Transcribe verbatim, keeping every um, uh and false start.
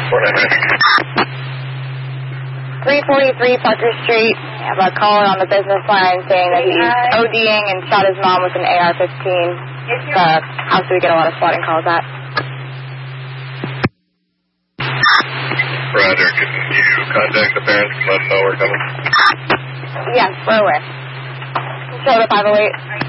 four nine nine. three forty-three Parker Street. I have a caller on the business line saying that he's ODing and shot his mom with an A R fifteen. The house we get a lot of spotting calls at. Roger, can you contact the parents and let them know we're coming? Yes, we're aware. Show the five oh eight.